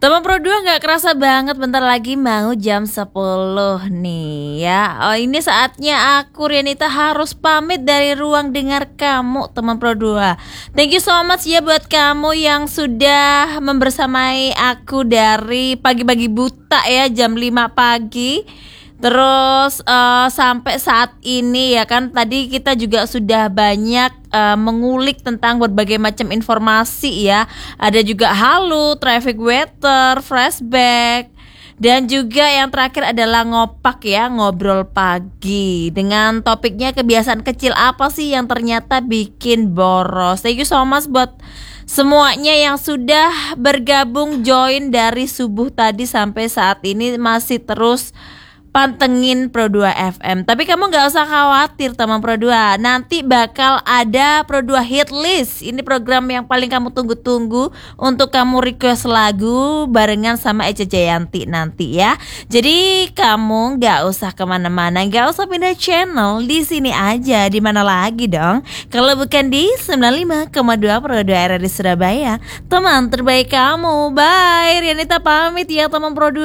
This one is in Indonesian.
Teman Pro 2 nggak kerasa banget bentar lagi mau jam 10 nih ya. Oh, ini saatnya aku Rianita harus pamit dari ruang dengar kamu teman Pro 2. Thank you so much ya buat kamu yang sudah membersamai aku dari pagi-pagi buta ya jam 5 pagi. Terus sampai saat ini ya kan tadi kita juga sudah banyak mengulik tentang berbagai macam informasi ya. Ada juga halu, traffic weather, flashback. Dan juga yang terakhir adalah ngopak ya, ngobrol pagi. Dengan topiknya kebiasaan kecil apa sih yang ternyata bikin boros. Thank you so much buat semuanya yang sudah bergabung join dari subuh tadi sampai saat ini masih terus pantengin Pro 2 FM. Tapi kamu gak usah khawatir teman Pro 2. Nanti bakal ada Pro 2 Hit List. Ini program yang paling kamu tunggu-tunggu untuk kamu request lagu barengan sama Ece Jayanti nanti ya. Jadi kamu gak usah kemana-mana, gak usah pindah channel. Di sini aja, di mana lagi dong? Kalau bukan di 95,2 Pro 2 RRI Surabaya. Teman terbaik kamu. Bye. Rianita pamit ya teman Pro 2.